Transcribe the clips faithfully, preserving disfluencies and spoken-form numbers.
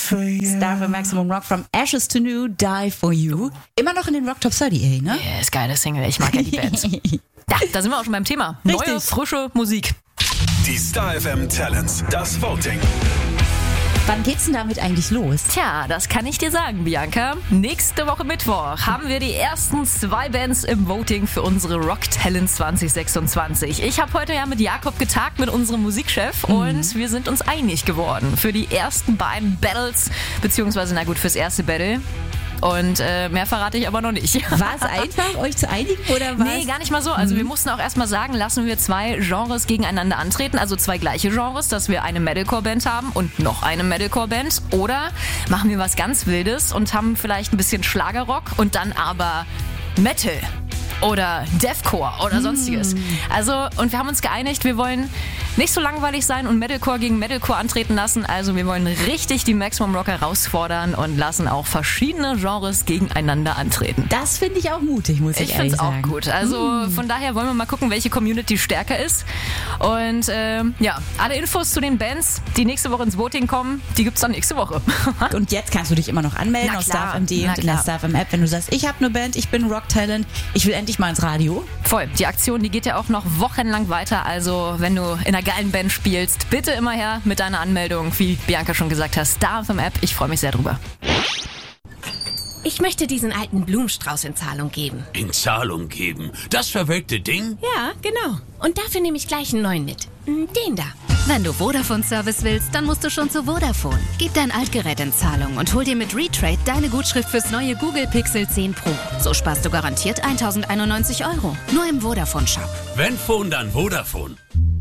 for you. Star for Maximum Rock, From Ashes to New, Die for You. Immer noch in den Rock Top dreißig, ey, ne? Yes, geile Single. Ich mag ja die Band. Ja, da sind wir auch schon beim Thema. Richtig. Neue, frische Musik. Die Star F M Talents, das Voting. Wann geht's denn damit eigentlich los? Tja, das kann ich dir sagen, Bianca. Nächste Woche Mittwoch haben wir die ersten zwei Bands im Voting für unsere Rock Talent zwanzig sechsundzwanzig. Ich habe heute ja mit Jakob getagt, mit unserem Musikchef, mhm. und wir sind uns einig geworden für die ersten beiden Battles, beziehungsweise, na gut, fürs erste Battle. Und äh, mehr verrate ich aber noch nicht. War es einfach, euch zu einigen? Oder was? Nee, gar nicht mal so. Also mhm. wir mussten auch erstmal sagen, lassen wir zwei Genres gegeneinander antreten, also zwei gleiche Genres, dass wir eine Metalcore-Band haben und noch eine Metalcore-Band. Oder machen wir was ganz Wildes und haben vielleicht ein bisschen Schlagerrock und dann aber Metal. Oder Deathcore oder sonstiges. Also, und wir haben uns geeinigt, wir wollen nicht so langweilig sein und Metalcore gegen Metalcore antreten lassen. Also wir wollen richtig die Maximum Rock herausfordern und lassen auch verschiedene Genres gegeneinander antreten. Das finde ich auch mutig, muss ich, ich ehrlich sagen. Ich finde es auch gut. Also mm. von daher wollen wir mal gucken, welche Community stärker ist. Und äh, ja, alle Infos zu den Bands, die nächste Woche ins Voting kommen, die gibt es dann nächste Woche. Und jetzt kannst du dich immer noch anmelden Na auf klar, Star F M D na und in der klar. Star F M App, wenn du sagst, ich habe eine Band, ich bin Rock Talent, ich will endlich mal ins Radio. Voll. Die Aktion, die geht ja auch noch wochenlang weiter. Also wenn du in einer geilen Band spielst, bitte immer her mit deiner Anmeldung. Wie Bianca schon gesagt hat, Star F M App. Ich freue mich sehr drüber. Ich möchte diesen alten Blumenstrauß in Zahlung geben. In Zahlung geben? Das verwelkte Ding? Ja, genau. Und dafür nehme ich gleich einen neuen mit. Den da. Wenn du Vodafone-Service willst, dann musst du schon zu Vodafone. Gib dein Altgerät in Zahlung und hol dir mit Retrade deine Gutschrift fürs neue Google Pixel zehn Pro. So sparst du garantiert eintausendeinundneunzig Euro. Nur im Vodafone-Shop. Wenn Phone, dann Vodafone.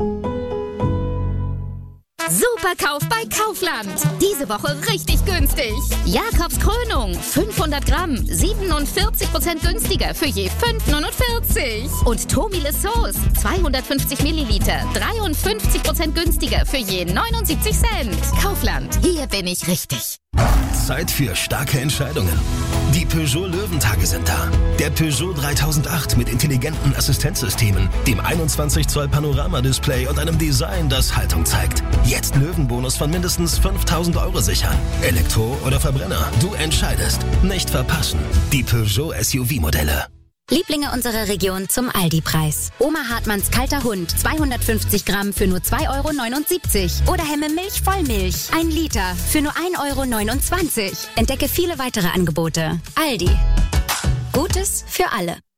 Superkauf bei Kaufland. Diese Woche richtig günstig. Jakobs Krönung, fünfhundert Gramm, siebenundvierzig Prozent günstiger für je fünf neunundvierzig. Und Tomile Sauce, zweihundertfünfzig Milliliter, dreiundfünfzig Prozent günstiger für je neunundsiebzig Cent. Kaufland, hier bin ich richtig. Zeit für starke Entscheidungen. Die Peugeot Löwentage sind da. Der Peugeot dreitausendacht mit intelligenten Assistenzsystemen, dem einundzwanzig Zoll Panoramadisplay und einem Design, das Haltung zeigt. Jetzt Löwenbonus von mindestens fünftausend Euro sichern. Elektro oder Verbrenner, du entscheidest. Nicht verpassen. Die Peugeot S U V-Modelle. Lieblinge unserer Region zum Aldi-Preis. Oma Hartmanns kalter Hund, zweihundertfünfzig Gramm für nur zwei Euro neunundsiebzig. Oder Hemme Milch Vollmilch, ein Liter für nur ein Euro neunundzwanzig. Entdecke viele weitere Angebote. Aldi. Gutes für alle.